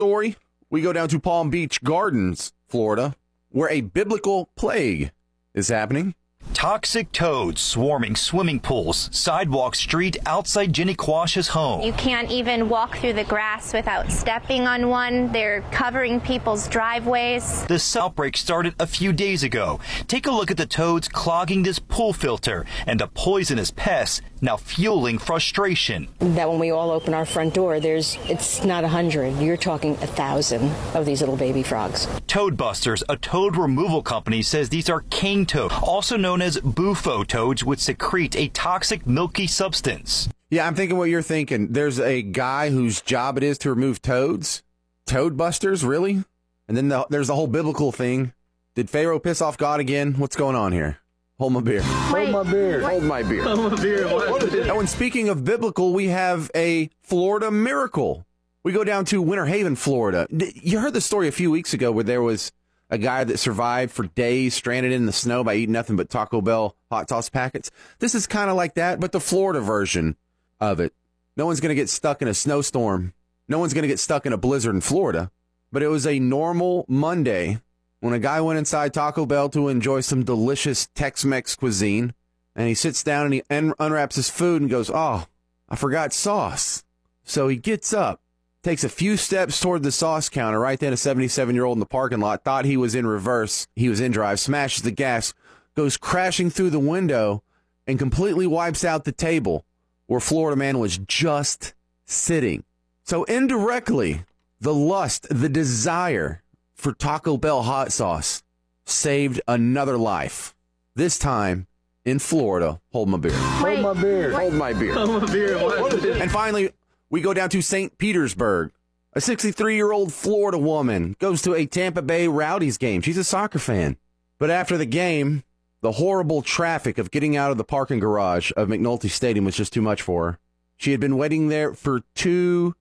story, we go down to Palm Beach Gardens, Florida, where a biblical plague is happening. Toxic toads swarming swimming pools, sidewalk street outside Jenny Quash's home. You can't even walk through the grass without stepping on one. They're covering people's driveways. This outbreak started a few days ago. Take a look at the toads clogging this pool filter and the poisonous pests now fueling frustration. That when we all open our front door, it's not 100. You're talking 1,000 of these little baby frogs. Toadbusters, a toad removal company, says these are cane toad, also known as bufo toads, which secrete a toxic milky substance. Yeah, I'm thinking what you're thinking. There's a guy whose job it is to remove toads. Toadbusters, really? And then there's the whole biblical thing. Did Pharaoh piss off God again? What's going on here? Hold my beer. Wait, Hold my beer. what? Hold my beer. Hold my beer. What is it? Oh, and speaking of biblical, we have a Florida miracle. We go down to Winter Haven, Florida. You heard the story a few weeks ago where there was a guy that survived for days stranded in the snow by eating nothing but Taco Bell hot sauce packets. This is kind of like that, but the Florida version of it. No one's going to get stuck in a snowstorm. No one's going to get stuck in a blizzard in Florida. But it was a normal Monday when a guy went inside Taco Bell to enjoy some delicious Tex-Mex cuisine, and he sits down and he unwraps his food and goes, "Oh, I forgot sauce." So he gets up, takes a few steps toward the sauce counter. Right then, a 77-year-old in the parking lot thought he was in reverse. He was in drive, smashes the gas, goes crashing through the window, and completely wipes out the table where Florida man was just sitting. So indirectly, the lust, the desire for Taco Bell hot sauce saved another life. This time in Florida. Hold my beer. Wait, Hold my beer. what? Hold my beer. Hold my beer. What is it? And finally, we go down to St. Petersburg. A 63-year-old Florida woman goes to a Tampa Bay Rowdies game. She's a soccer fan. But after the game, the horrible traffic of getting out of the parking garage of McNulty Stadium was just too much for her. She had been waiting there for 2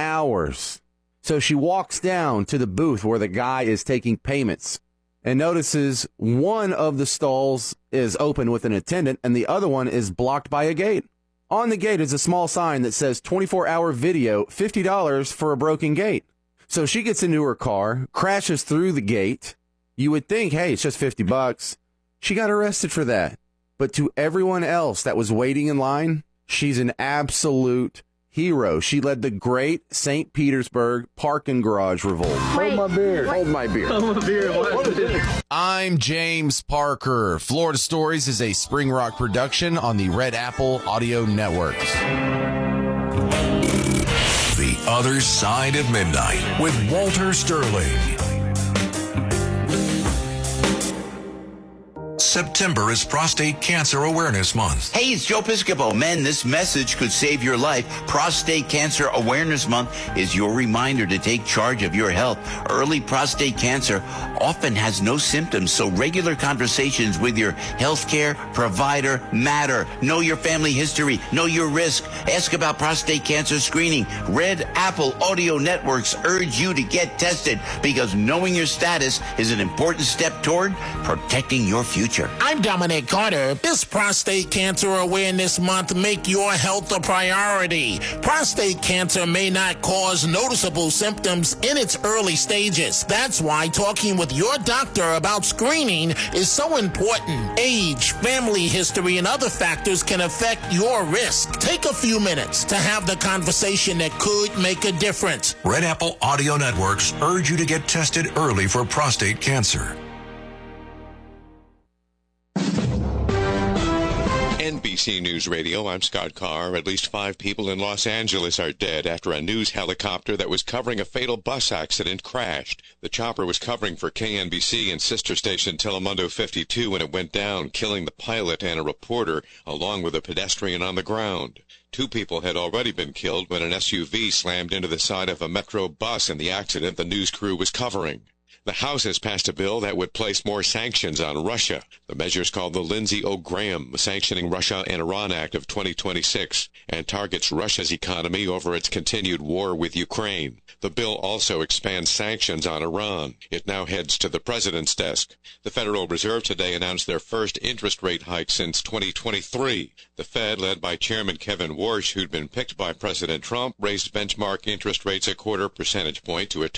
hours. So she walks down to the booth where the guy is taking payments and notices one of the stalls is open with an attendant and the other one is blocked by a gate. On the gate is a small sign that says 24-hour video, $50 for a broken gate. So she gets into her car, crashes through the gate. You would think, hey, it's just $50. She got arrested for that. But to everyone else that was waiting in line, she's an absolute hero. She led the great St. Petersburg parking garage revolt. Wait, Hold my beer. what? Hold my beer. Hold my beer. What is it? I'm James Parker. Florida Stories is a Spring Rock production on the Red Apple Audio Networks. The Other Side of Midnight with Walter Sterling. September is Prostate Cancer Awareness Month. Hey, it's Joe Piscopo. Men, this message could save your life. Prostate Cancer Awareness Month is your reminder to take charge of your health. Early prostate cancer often has no symptoms, so regular conversations with your healthcare provider matter. Know your family history. Know your risk. Ask about prostate cancer screening. Red Apple Audio Networks urge you to get tested because knowing your status is an important step toward protecting your future. I'm Dominic Carter. This Prostate Cancer Awareness Month, make your health a priority. Prostate cancer may not cause noticeable symptoms in its early stages. That's why talking with your doctor about screening is so important. Age, family history, and other factors can affect your risk. Take a few minutes to have the conversation that could make a difference. Red Apple Audio Networks urge you to get tested early for prostate cancer. NBC News Radio, I'm Scott Carr. At least 5 people in Los Angeles are dead after a news helicopter that was covering a fatal bus accident crashed. The chopper was covering for KNBC and sister station Telemundo 52 when it went down, killing the pilot and a reporter, along with a pedestrian on the ground. 2 people had already been killed when an SUV slammed into the side of a Metro bus in the accident the news crew was covering. The House has passed a bill that would place more sanctions on Russia. The measure is called the Lindsey Graham Sanctioning Russia and Iran Act of 2026 and targets Russia's economy over its continued war with Ukraine. The bill also expands sanctions on Iran. It now heads to the president's desk. The Federal Reserve today announced their first interest rate hike since 2023. The Fed, led by Chairman Kevin Warsh, who'd been picked by President Trump, raised benchmark interest rates a 0.25 percentage point to a